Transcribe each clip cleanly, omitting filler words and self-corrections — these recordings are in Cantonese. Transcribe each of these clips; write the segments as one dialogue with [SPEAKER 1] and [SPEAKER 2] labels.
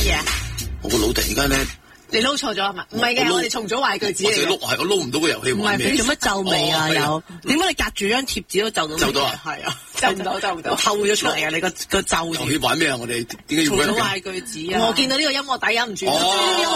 [SPEAKER 1] 嘢？
[SPEAKER 2] 我個腦突然間咧，
[SPEAKER 1] 你撈錯咗係嘛？唔係嘅，我哋重組壞句子嚟嘅。
[SPEAKER 2] 我撈唔到個遊戲
[SPEAKER 1] 唔係
[SPEAKER 2] 玩咩？
[SPEAKER 1] 你做乜皺眉啊？有點解你隔住張貼紙都皺到？
[SPEAKER 2] 皺到啊！
[SPEAKER 1] 係啊，皺唔到，透咗出嚟啊！你個皺
[SPEAKER 2] 遊戲玩咩啊？我哋點解要
[SPEAKER 1] 重組壞句子啊？我見到呢個音樂底忍唔住，音樂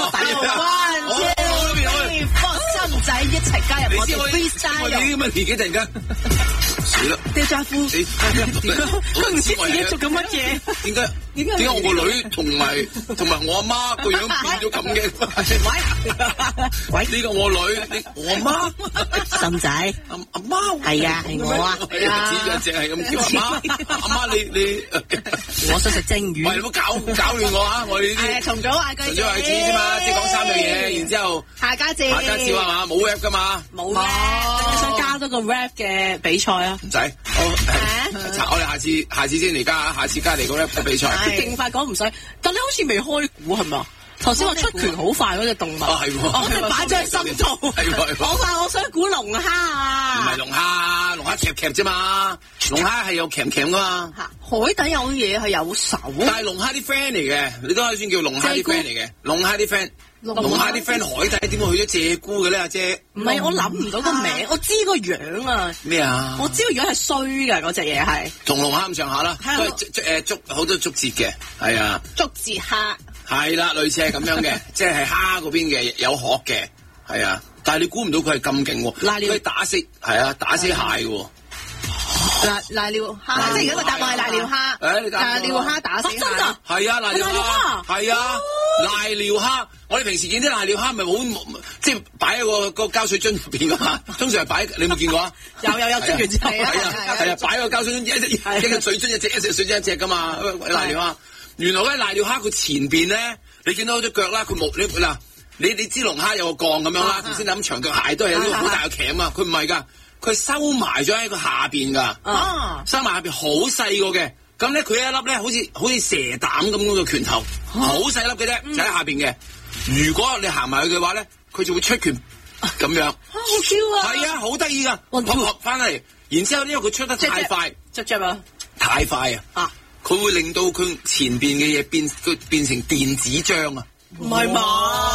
[SPEAKER 1] 底幫心仔一齊加入我哋 freestyle。
[SPEAKER 2] 我哋啲咁嘅年紀突然間死啦！
[SPEAKER 1] 掉渣夫，佢唔知自己做緊乜嘢？點解
[SPEAKER 2] 我個女同埋我阿媽個樣變咗咁嘅？喂，呢個我女，我阿媽，
[SPEAKER 1] 心仔，
[SPEAKER 2] 阿媽，
[SPEAKER 1] 係啊，係我啊，
[SPEAKER 2] 指住隻係咁叫阿媽，你，
[SPEAKER 1] 我想食蒸魚。
[SPEAKER 2] 喂，你唔好搞亂我啊！我哋呢啲
[SPEAKER 1] 重組壞句子，
[SPEAKER 2] 重組壞句子啫嘛，即係講3樣嘢，然之後
[SPEAKER 1] 下家節
[SPEAKER 2] 係嘛，冇 rap 噶嘛，
[SPEAKER 1] 冇 rap，你想加多個 rap 嘅比賽啊？
[SPEAKER 2] 唔使，我哋下次先嚟加，下次加嚟個 rap 嘅比賽。
[SPEAKER 1] 勁快講唔使，但你好似未開估係嘛？頭先我出拳好快嗰隻動物，
[SPEAKER 2] 係喎，
[SPEAKER 1] 我係擺咗喺心度。我話我想估龍蝦啊，
[SPEAKER 2] 唔係龍蝦夾啫嘛，龍蝦係有鉗噶嘛。
[SPEAKER 1] 海底有嘢係有手，
[SPEAKER 2] 但係龍蝦啲 friend 嚟嘅，你都可以算叫龍蝦啲 friend 嚟嘅。龍蝦啲 friend，龍蝦啲 friend 海底點會去咗鷓鴣嘅咧？阿姐，
[SPEAKER 1] 唔係我諗唔到個名，我知個樣啊。
[SPEAKER 2] 咩啊？
[SPEAKER 1] 我知個樣係衰㗎嗰隻嘢係。
[SPEAKER 2] 同龍蝦咁上下啦，都係竹好多竹節嘅，係啊。
[SPEAKER 1] 竹節蝦。係
[SPEAKER 2] 啦，類似係咁樣嘅，即係蝦嗰邊嘅有殼嘅，係啊。但係你估唔到佢係咁勁喎，佢係打死蟹嘅喎。
[SPEAKER 1] 瀨尿蝦，即係而家個答案係瀨尿蝦。瀨尿蝦打死蟹。真㗎？
[SPEAKER 2] 係啊，瀨尿蝦。係啊，瀨尿蝦。我哋平時見啲瀨尿蝦咪好，即係擺喺個膠水樽入邊㗎嘛。通常係擺，你有冇見過啊？
[SPEAKER 1] 有蒸完之後。係
[SPEAKER 2] 啊，擺個膠水樽一個水樽一隻水樽一隻㗎嘛。瀨尿蝦。原來咧瀨尿蝦佢前邊咧，你見到隻腳啦，佢冇你知龍蝦有個槓咁樣啦，頭先諗長腳蟹都係有啲好大嘅鉗啊，佢唔係㗎，佢收埋咗喺個下邊㗎，收埋下邊好細個嘅，咁咧佢一粒咧好似蛇膽咁嘅拳頭，好細粒嘅啫，就喺下邊嘅。如果你行埋去嘅話咧，佢就會出拳咁樣。
[SPEAKER 1] 好 Q 啊！
[SPEAKER 2] 係啊，好得意㗎，撲翻嚟，然之後因為佢出得太快，太快啊！佢會令到佢前邊嘅嘢變成電子漿啊！
[SPEAKER 1] 唔係嘛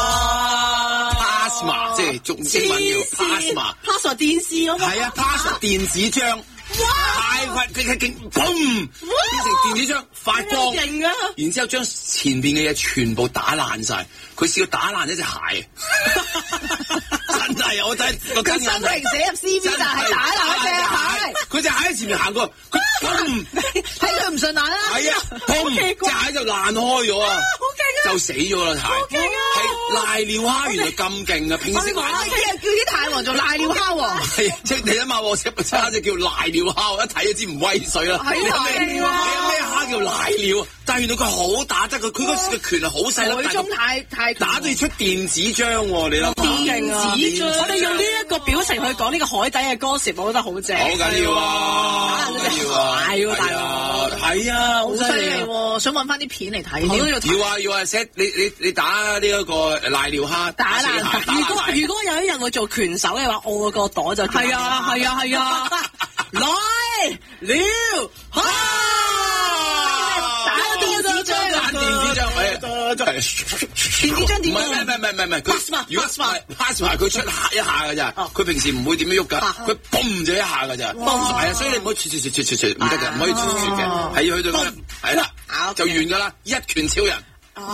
[SPEAKER 2] ？Plasma 即係英文叫 Plasma
[SPEAKER 1] 電視咯。
[SPEAKER 2] 係啊 ，Plasma 電子漿。太快，佢勁，嘣，變成電子漿發光。勁啊！然之後將前邊嘅嘢全部打爛晒。佢試過打爛一隻蟹。真係我真個真人嚟
[SPEAKER 1] 寫入 CV 就係打爛隻蟹。
[SPEAKER 2] 佢隻蟹喺前面行過，佢嘣，
[SPEAKER 1] 睇佢唔順眼啦。
[SPEAKER 2] 係啊，嘣，隻蟹就爛開咗啊！
[SPEAKER 1] 好勁啊！
[SPEAKER 2] 就死咗啦，蟹。好勁啊！係瀨尿蝦，原來咁勁啊！平時
[SPEAKER 1] 我叫啲太王做瀨尿蝦喎。
[SPEAKER 2] 係，即係你諗下，我食蝦就叫瀨尿蝦，一睇就知唔威水啦。係啊！你有咩蝦叫瀨尿？但係原來佢好打得，佢嗰時嘅拳係好細粒，
[SPEAKER 1] 但係太
[SPEAKER 2] 打到要出電子漿喎！你諗
[SPEAKER 1] 電子漿，我哋用呢一個表情去講呢個海底嘅歌詞，我覺得好正。
[SPEAKER 2] 好緊要啊！好緊要啊！
[SPEAKER 1] 係喎，大佬。
[SPEAKER 2] 係啊，好犀利
[SPEAKER 1] 喎！想揾翻啲片嚟睇。
[SPEAKER 2] 要啊 set 你打呢一個瀨尿蝦。
[SPEAKER 1] 打爛。如果有一日我做拳手嘅話，我個朵就係啊！來尿蝦。打電子漿，電子漿點？唔
[SPEAKER 2] 係，佢如果 pass 埋佢出一下㗎咋，佢平時唔會點樣喐㗎，佢嘣咗一下㗎咋，係啊，所以你唔可以唔得嘅，唔可以嘅，係要去到咁，係啦，就完㗎啦，一拳超人。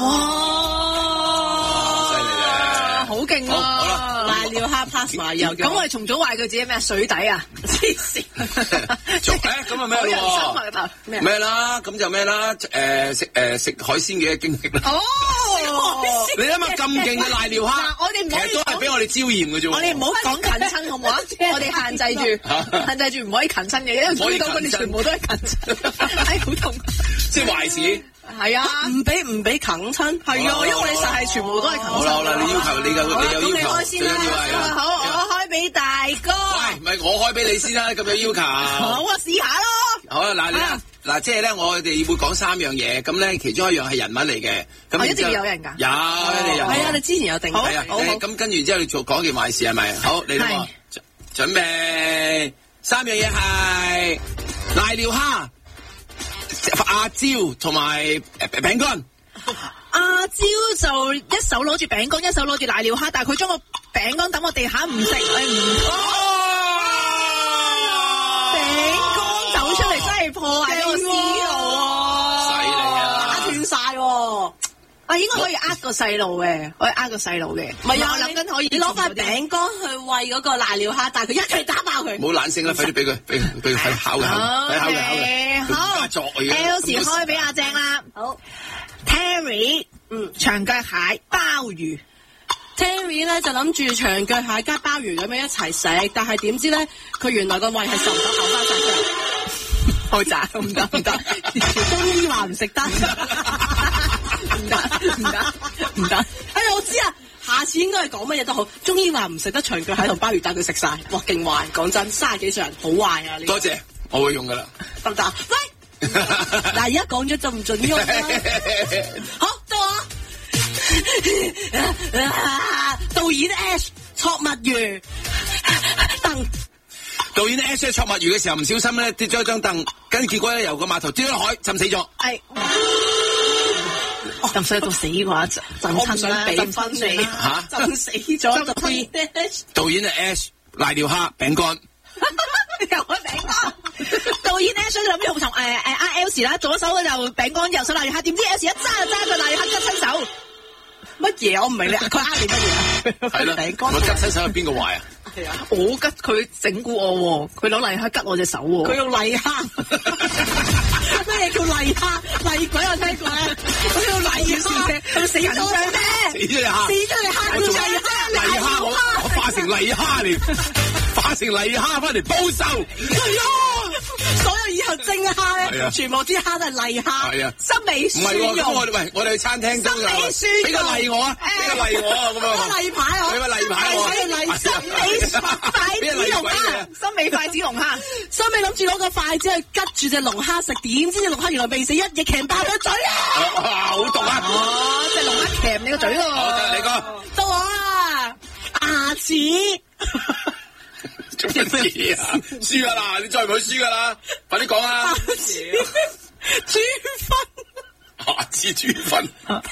[SPEAKER 2] 犀利咧，好勁喎！好啦，瀨尿蝦 pass 埋又咁，我哋重組壞句子咩？水底啊，黐線！咁啊咩咯？咩啦？咁就咩啦？食海鮮嘅經歷啦。哦，你諗下咁勁嘅瀨尿蝦，我哋其實都係俾我哋椒鹽嘅啫。我哋唔好講近親好唔好啊？我哋限制住唔可以近親嘅，因為追到嗰啲全部都係近親，係好痛。即係壞事。係啊，唔俾近親，係啊，因為你實係全部都係近親。好啦，你要求你有要求，你開先啦。好，我開俾大哥。喂，唔係我開俾你先啦，咁有要求。好啊，試下咯。好啊，嗱，即係咧，我哋會講3樣嘢，咁咧其中一樣係人物嚟嘅。咁一定要有人㗎。有，一定有。係啊，你之前有定。好。咁跟住之後你講件壞事係咪？好，你嚟準備3樣嘢係瀨尿蝦。阿蕉同埋餅乾，阿
[SPEAKER 1] 阿蕉就一手攞住餅乾，一手攞住瀨尿蝦，但係佢將個餅乾抌落地下唔食，餅乾走出嚟真係破壞個思路啊！
[SPEAKER 2] 犀利啊！
[SPEAKER 1] 打斷晒喎。應該可以呃個細路嘅，可以呃個細路嘅。唔係啊，我諗緊可以。你攞塊餅乾去餵嗰個瀨尿蝦，但係佢一齊打爆佢。
[SPEAKER 2] 冇懶性啦，快啲俾佢考嘅，考嘅。
[SPEAKER 1] 好。L 時開俾阿正啦。好。Terry，長腳蟹、鮑魚。Terry 咧就諗住長腳蟹加鮑魚咁樣一齊食，但係點知咧佢原來個胃係受唔到口翻晒出嚟。開閘唔得，中醫話唔食得。唔得！哎呀，我知啊，下次應該係講乜嘢都好。中醫話唔食得長腳蟹同鮑魚，但佢食晒，哇，勁壞！講真，30幾歲人好壞啊！呢個
[SPEAKER 2] 多謝，我會用噶啦。
[SPEAKER 1] 得唔得？喂，嗱，而家講咗就唔準用啦。好，到我。導演 Ash 戳墨魚凳。
[SPEAKER 2] 導演 Ash 戳墨魚嘅時候唔小心咧跌咗一張凳，跟住結果咧由個碼頭跌咗落海，浸死咗。係。咁衰到死嘅話，震親啦，震分你嚇，震死咗。導演係 Ash 瀨尿蝦餅乾，又係餅乾。導演 Ash 諗住同L 啦，左手就餅乾，右手瀨尿蝦，點知 L 一揸就揸個瀨尿蝦拮親手。乜嘢？我唔明你，佢呃你乜嘢？係啦，餅乾。我拮親手係邊個壞啊？係啊，我拮佢整蠱我喎，佢攞瀨蝦拮我隻手喎。佢用瀨蝦。咩叫麗蝦？麗鬼我聽過啊！佢叫麗蝦，佢死咗咩？死咗嚟蝦！死咗嚟蝦！麗蝦！我化成麗蝦嚟，化成麗蝦翻嚟報仇。係啊！所有以後蒸蝦咧，全部啲蝦都係麗蝦。係啊！心美舒。唔係喎，咁我哋去餐廳都有。心美舒。俾個麗我啊！俾個麗我啊！咁啊！例牌我。俾個例牌我。心美筷子龍蝦。心美筷子龍蝦。心美諗住攞個筷子去拮住隻龍蝦食，點知隻龍蝦原來未死，一嘢鉗爆咗嘴啊！好毒啊！哦，隻龍蝦鉗你個嘴喎！好，你講。到我啦，牙齒。做乜嘢啊？輸噶啦！你再唔去輸噶啦！快啲講啊！牙齒豬糞。牙齒豬糞。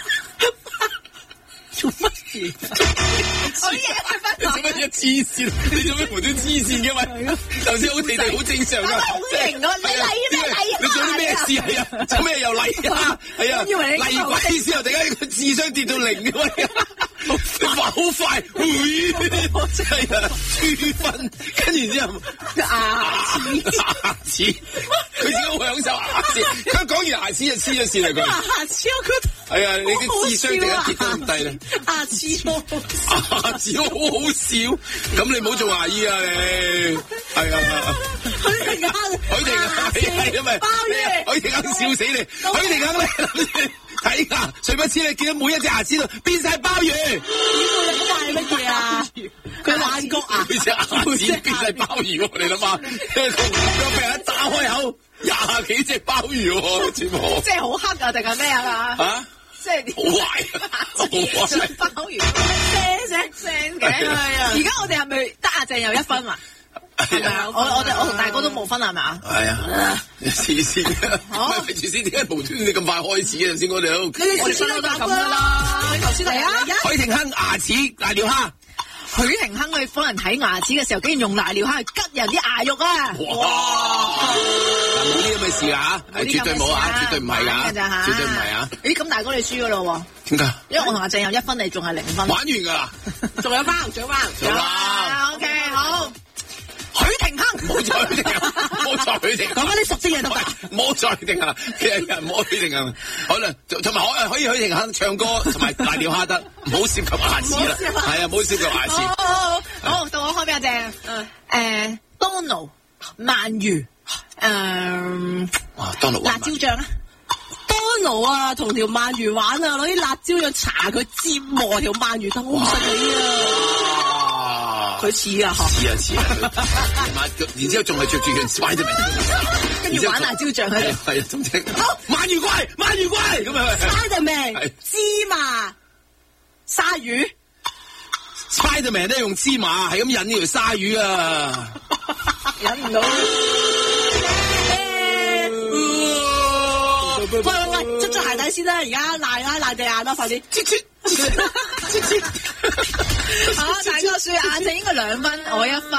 [SPEAKER 2] 做乜嘢？我嘢快翻嚟！做乜嘢黐線？你做咩無端黐線嘅咪？頭先好地地好正常噶，好型啊！你嚟咩嚟啊？你做啲咩事係啊？做咩又嚟啊？係啊！嚟鬼之後，突然間個智商跌到0嘅喂！你話好快，真係啊！豬糞，跟住之後牙齒，佢自己好享受牙齒。佢講完牙齒就黐咗線嚟佢。牙齒我覺得係啊！你嘅智商突然間跌到咁低咧。牙齒好好笑，咁你唔好做牙醫啊你，係啊，許廷鏗，因為鮑魚，許廷鏗笑死你，許廷鏗咧睇牙，誰不知你見到每一隻牙齒度變晒鮑魚，呢個係乜嘢啊？佢爛角牙，佢隻牙齒變晒鮑魚，你諗下，個病人一打開口，20幾隻鮑魚，全部，即係好黑啊定係咩啊？嚇！即係好壞啊！好壞！鮑魚聲嘅，而家我哋係咪得阿鄭有1分啊？係咪啊？我同大哥都冇分係咪啊？係啊！黐線嘅，咪住先，點解無端你咁快開始嘅？頭先我哋喺度，我哋分都係咁噶啦。你頭先嚟啊！許廷鏗牙齒瀨尿蝦。許廷鏗去幫人睇牙齒嘅時候，竟然用瀨尿蝦去拮人啲牙肉啊！哇！冇啲咁嘅事啊！係絕對冇啊！絕對唔係㗎，絕對唔係啊！咦，咁大哥你輸㗎咯喎？點解？因為我同阿鄭有1分，你仲係0分。玩完㗎啦！仲有包，仲有包。有啦。OK，好。許廷鏗，冇再許廷鏗，冇再許廷鏗。講翻啲熟悉嘢得唔得？冇再許廷鏗，冇許廷鏗。好啦，同埋可以許廷鏗唱歌，同埋瀨尿蝦得，唔好涉及牙齒啦。係啊，唔好涉及牙齒。好，到我開俾阿鄭。Donald 鰻魚，Donald 辣椒醬啊。Donald 啊，同條鰻魚玩啊，攞啲辣椒醬搽佢，折磨條鰻魚，都好食你啊！佢似啊，似啊，然之後仲係着住件 Spiderman， 跟住玩辣椒醬喺度，係啊，總之好鰻魚怪咁啊 ，Spiderman 芝麻鯊魚 ，Spiderman 都用芝麻，係咁引呢條鯊魚啊，引唔到。
[SPEAKER 1] 喂，執咗鞋底先啦，而家賴地眼啦，快啲！好，大哥輸眼就應該2分，我1分。